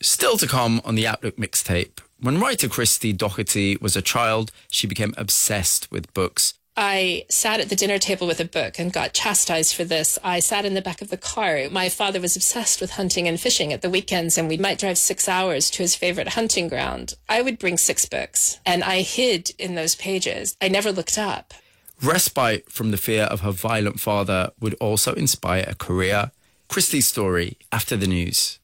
Still to come on the Outlook mixtape. When writer Christy Doherty was a child, she became obsessed with books. I sat at the dinner table with a book and got chastised for this. I sat in the back of the car. My father was obsessed with hunting and fishing at the weekends, and we might drive 6 hours to his favorite hunting ground. I would bring 6 books, and I hid in those pages. I never looked up. Respite from the fear of her violent father would also inspire a career. Christy's story after the news.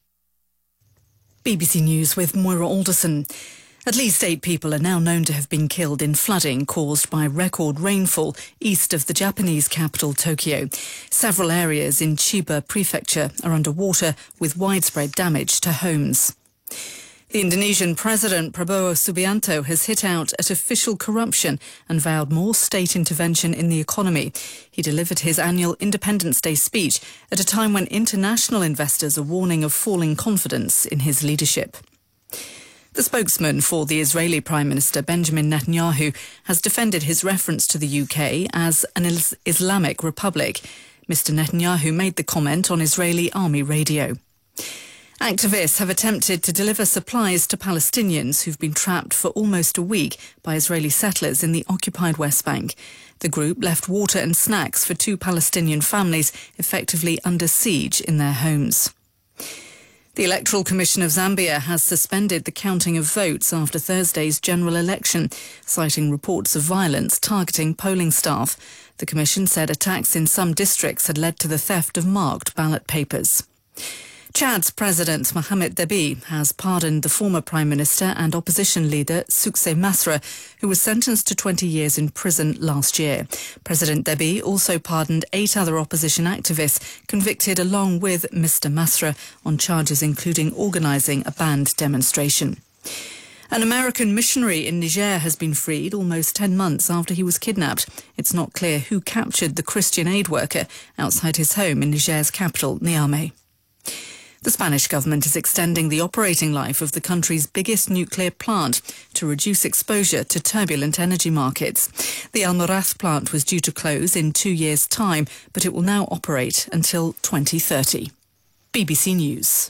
BBC News with Moira Alderson. At least 8 people are now known to have been killed in flooding caused by record rainfall east of the Japanese capital, Tokyo. Several areas in Chiba Prefecture are underwater with widespread damage to homes. The Indonesian President Prabowo Subianto has hit out at official corruption and vowed more state intervention in the economy. He delivered his annual Independence Day speech at a time when international investors are warning of falling confidence in his leadership. The spokesman for the Israeli Prime Minister Benjamin Netanyahu has defended his reference to the UK as an Islamic republic. Mr. Netanyahu made the comment on Israeli army radio. Activists have attempted to deliver supplies to Palestinians who've been trapped for almost a week by Israeli settlers in the occupied West Bank. The group left water and snacks for 2 Palestinian families effectively under siege in their homes. The Electoral Commission of Zambia has suspended the counting of votes after Thursday's general election, citing reports of violence targeting polling staff. The Commission said attacks in some districts had led to the theft of marked ballot papers. Chad's President Mohamed Deby has pardoned the former Prime Minister and opposition leader Suksay Masra, who was sentenced to 20 years in prison last year. President Deby also pardoned 8 other opposition activists convicted along with Mr. Masra on charges including organising a banned demonstration. An American missionary in Niger has been freed almost 10 months after he was kidnapped. It's not clear who captured the Christian aid worker outside his home in Niger's capital, Niamey. The Spanish government is extending the operating life of the country's biggest nuclear plant to reduce exposure to turbulent energy markets. The Almaraz plant was due to close in 2 years' time, but it will now operate until 2030. BBC News.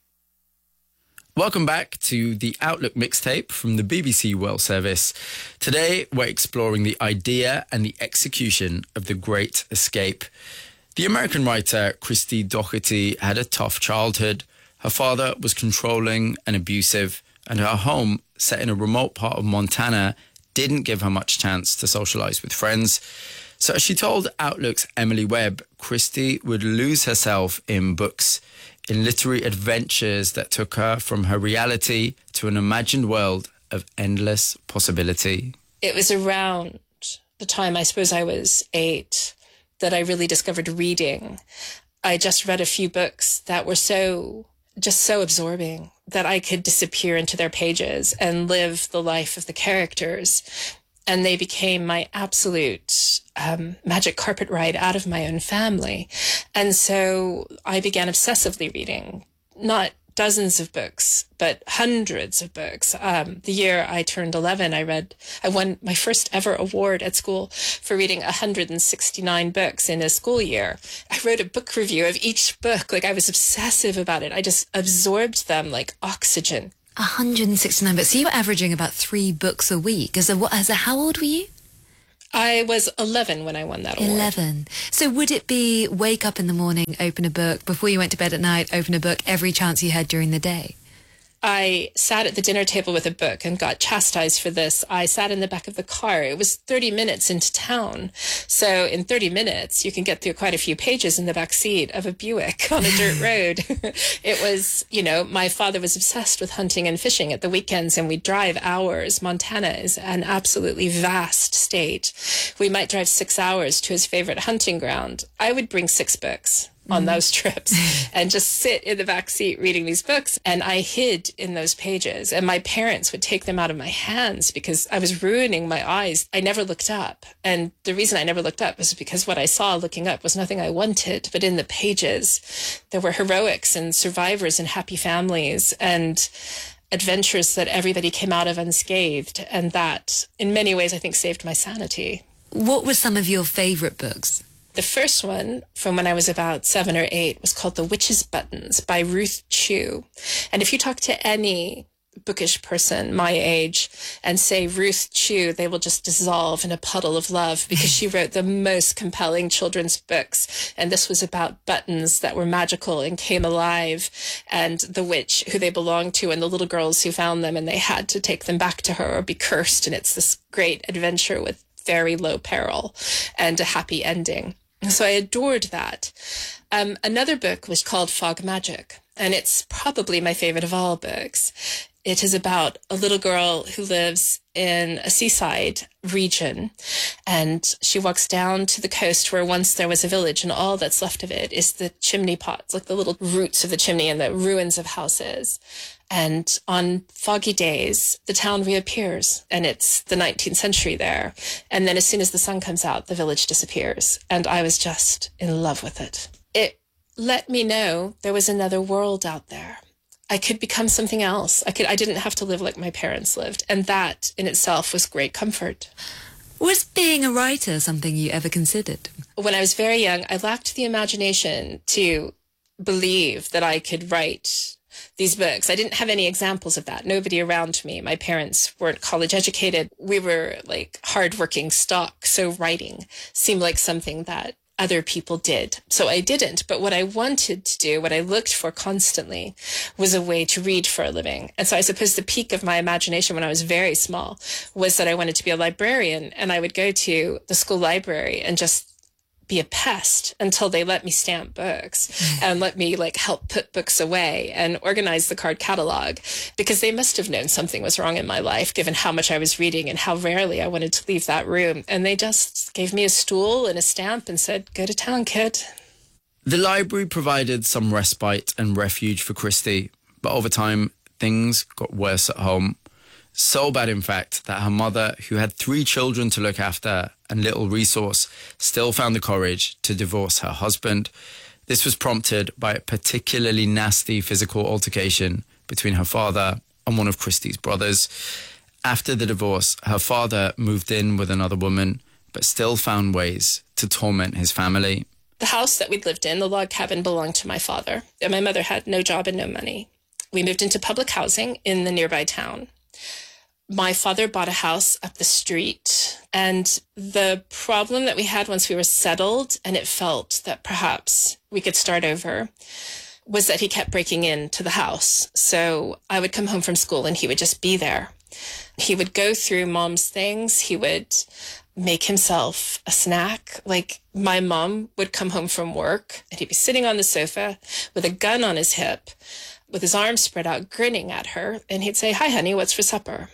Welcome back to the Outlook mixtape from the BBC World Service. Today, we're exploring the idea and the execution of the Great Escape. The American writer Christy Doherty had a tough childhood. Her father was controlling and abusive, and her home, set in a remote part of Montana, didn't give her much chance to socialise with friends. So as she told Outlook's Emily Webb, Christy would lose herself in books, in literary adventures that took her from her reality to an imagined world of endless possibility. It was around the time, I suppose I was 8, that I really discovered reading. I just read a few books that were so absorbing that I could disappear into their pages and live the life of the characters. And they became my absolute magic carpet ride out of my own family. And so I began obsessively reading, not dozens of books, but hundreds of books. The year I turned 11, I won my first ever award at school for reading 169 books in a school year. I wrote a book review of each book. Like, I was obsessive about it. I just absorbed them like oxygen. 169 books. So you were averaging about 3 books a week. How old were you? I was 11 when I won that award. 11. So would it be wake up in the morning, open a book, before you went to bed at night, open a book every chance you had during the day? I sat at the dinner table with a book and got chastised for this. I sat in the back of the car. It was 30 minutes into town. So in 30 minutes, you can get through quite a few pages in the back seat of a Buick on a dirt road. It was, my father was obsessed with hunting and fishing at the weekends, and we'd drive hours. Montana is an absolutely vast state. We might drive 6 hours to his favorite hunting ground. I would bring 6 books on those trips and just sit in the back seat reading these books. And I hid in those pages, and my parents would take them out of my hands because I was ruining my eyes. I never looked up. And the reason I never looked up was because what I saw looking up was nothing I wanted. But in the pages, there were heroics and survivors and happy families and adventures that everybody came out of unscathed. And that, in many ways, I think saved my sanity. What were some of your favourite books? The first one, from when I was about 7 or 8, was called The Witch's Buttons by Ruth Chu. And if you talk to any bookish person my age and say Ruth Chu, they will just dissolve in a puddle of love, because she wrote the most compelling children's books. And this was about buttons that were magical and came alive, and the witch who they belonged to and the little girls who found them, and they had to take them back to her or be cursed. And it's this great adventure with very low peril and a happy ending. So I adored that. Another book was called Fog Magic, and it's probably my favorite of all books. It is about a little girl who lives in a seaside region, and she walks down to the coast where once there was a village, and all that's left of it is the chimney pots, like the little roots of the chimney and the ruins of houses. And on foggy days, the town reappears, and it's the 19th century there. And then as soon as the sun comes out, the village disappears. And I was just in love with it. It let me know there was another world out there. I could become something else. I didn't have to live like my parents lived. And that in itself was great comfort. Was being a writer something you ever considered? When I was very young, I lacked the imagination to believe that I could write these books. I didn't have any examples of that. Nobody around me. My parents weren't college educated. We were like hardworking stock. So writing seemed like something that other people did. So I didn't. But what I wanted to do, what I looked for constantly, was a way to read for a living. And so I suppose the peak of my imagination when I was very small was that I wanted to be a librarian, and I would go to the school library and just be a pest until they let me stamp books and let me help put books away and organize the card catalog, because they must have known something was wrong in my life given how much I was reading and how rarely I wanted to leave that room. And they just gave me a stool and a stamp and said, "Go to town, kid." The library provided some respite and refuge for Christie, but over time, things got worse at home. So bad, in fact, that her mother, who had 3 children to look after and little resource, still found the courage to divorce her husband. This was prompted by a particularly nasty physical altercation between her father and one of Christie's brothers. After the divorce, her father moved in with another woman, but still found ways to torment his family. The house that we'd lived in, the log cabin, belonged to my father, and my mother had no job and no money. We moved into public housing in the nearby town. My father bought a house up the street, and the problem that we had once we were settled, and it felt that perhaps we could start over, was that he kept breaking into the house. So I would come home from school and he would just be there. He would go through mom's things. He would make himself a snack. Like, my mom would come home from work and he'd be sitting on the sofa with a gun on his hip, with his arms spread out, grinning at her. And he'd say, "Hi, honey, what's for supper?"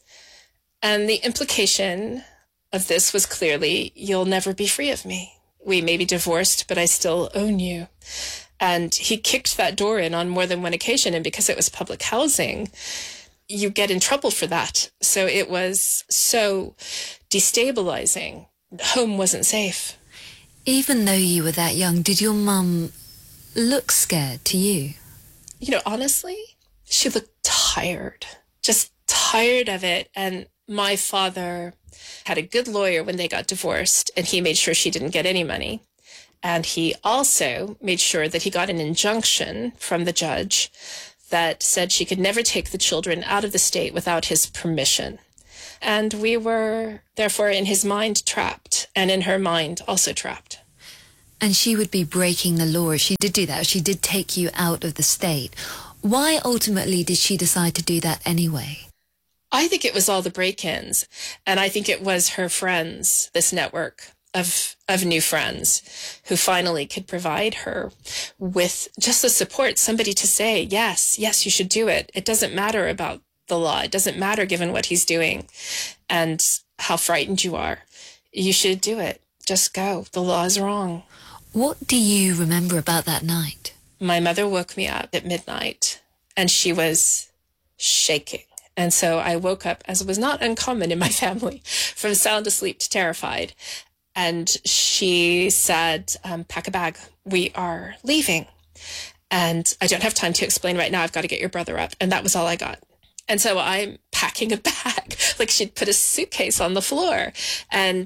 And the implication of this was clearly, "You'll never be free of me. We may be divorced, but I still own you." And he kicked that door in on more than one occasion. And because it was public housing, you get in trouble for that. So it was so destabilizing. Home wasn't safe. Even though you were that young, did your mum look scared to you? Honestly, she looked tired, just tired of it. And my father had a good lawyer when they got divorced, and he made sure she didn't get any money. And he also made sure that he got an injunction from the judge that said she could never take the children out of the state without his permission. And we were, therefore, in his mind trapped, and in her mind also trapped. And she would be breaking the law if she did do that, if she did take you out of the state. Why ultimately did she decide to do that anyway? I think it was all the break-ins, and I think it was her friends, this network of new friends who finally could provide her with just the support, somebody to say, yes, you should do it. It doesn't matter about the law. It doesn't matter given what he's doing and how frightened you are. You should do it. Just go. The law is wrong. What do you remember about that night? My mother woke me up at midnight, and she was shaking. And so I woke up, as was not uncommon in my family, from sound asleep to terrified. And she said, "Pack a bag. We are leaving." And I don't have time to explain right now. I've got to get your brother up. And that was all I got. And so I'm packing a bag, like she'd put a suitcase on the floor. And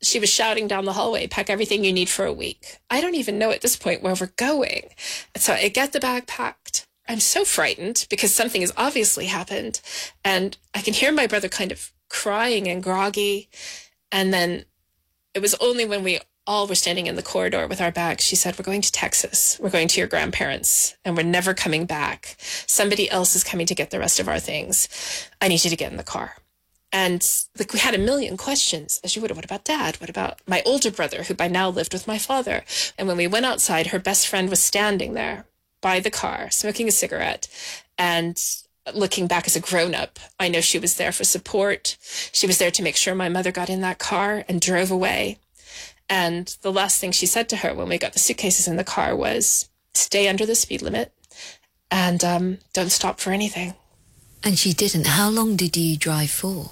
she was shouting down the hallway, pack everything you need for a week. I don't even know at this point where we're going. So I get the bag packed. I'm so frightened because something has obviously happened. And I can hear my brother kind of crying and groggy. And then it was only when we all were standing in the corridor with our bags, she said, we're going to Texas. We're going to your grandparents and we're never coming back. Somebody else is coming to get the rest of our things. I need you to get in the car. And we had a million questions, as you would. What about Dad? What about my older brother, who by now lived with my father? And when we went outside, her best friend was standing there by the car, smoking a cigarette. And looking back as a grown-up, I know she was there for support. She was there to make sure my mother got in that car and drove away. And the last thing she said to her when we got the suitcases in the car was, stay under the speed limit and don't stop for anything. And she didn't. How long did you drive for?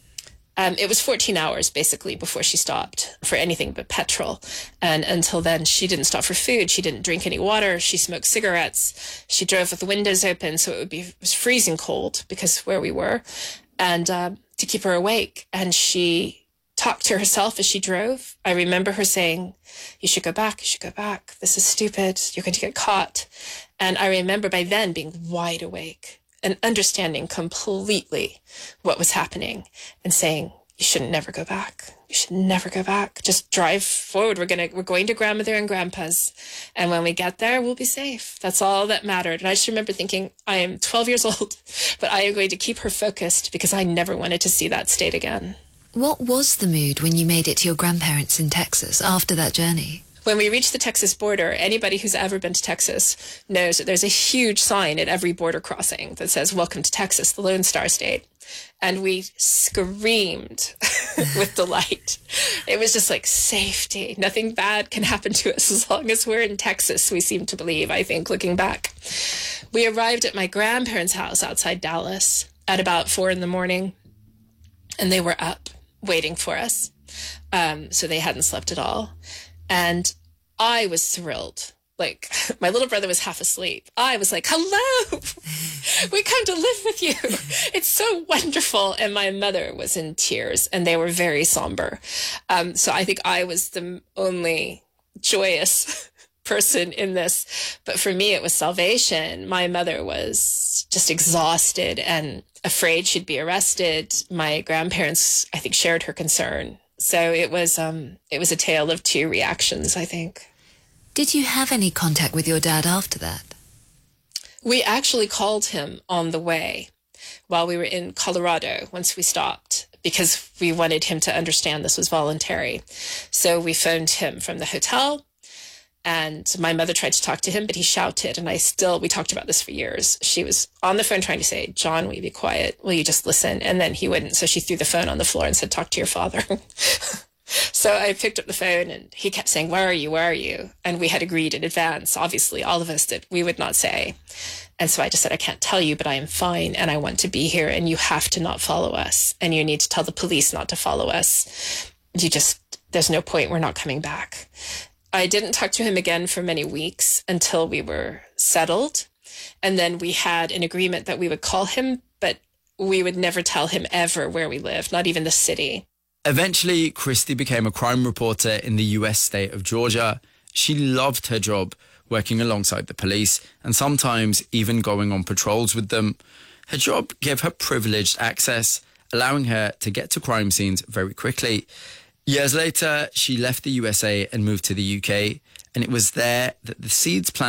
It was 14 hours, basically, before she stopped for anything but petrol. And until then, she didn't stop for food. She didn't drink any water. She smoked cigarettes. She drove with the windows open, so it was freezing cold because where we were, and to keep her awake. And she talked to herself as she drove. I remember her saying, you should go back. You should go back. This is stupid. You're going to get caught. And I remember by then being wide awake and understanding completely what was happening and saying, you should never go back. You should never go back. Just drive forward. We're going to grandmother and grandpa's. And when we get there, we'll be safe. That's all that mattered. And I just remember thinking, I am 12 years old, but I am going to keep her focused because I never wanted to see that state again. What was the mood when you made it to your grandparents in Texas after that journey? When we reached the Texas border, anybody who's ever been to Texas knows that there's a huge sign at every border crossing that says, welcome to Texas, the Lone Star State. And we screamed with delight. It was just like safety. Nothing bad can happen to us as long as we're in Texas, we seem to believe, I think, looking back. We arrived at my grandparents' house outside Dallas at about 4 a.m, and they were up waiting for us. So they hadn't slept at all. And I was thrilled. Like, my little brother was half asleep. I was like, hello, we come to live with you. It's so wonderful. And my mother was in tears and they were very somber. So I think I was the only joyous person in this. But for me, it was salvation. My mother was just exhausted and afraid she'd be arrested. My grandparents, I think, shared her concern. So it was a tale of two reactions, I think. Did you have any contact with your dad after that? We actually called him on the way while we were in Colorado once we stopped because we wanted him to understand this was voluntary. So we phoned him from the hotel and my mother tried to talk to him, but he shouted. And we talked about this for years. She was on the phone trying to say, John, will you be quiet? Will you just listen? And then he wouldn't. So she threw the phone on the floor and said, talk to your father. So I picked up the phone and he kept saying, where are you? Where are you? And we had agreed in advance, obviously, all of us, that we would not say. And so I just said, I can't tell you, but I am fine and I want to be here and you have to not follow us. And you need to tell the police not to follow us. There's no point. We're not coming back. I didn't talk to him again for many weeks until we were settled. And then we had an agreement that we would call him, but we would never tell him ever where we lived, not even the city. Eventually, Christy became a crime reporter in the US state of Georgia. She loved her job, working alongside the police and sometimes even going on patrols with them. Her job gave her privileged access, allowing her to get to crime scenes very quickly. Years later, she left the USA and moved to the UK, and it was there that the seeds planted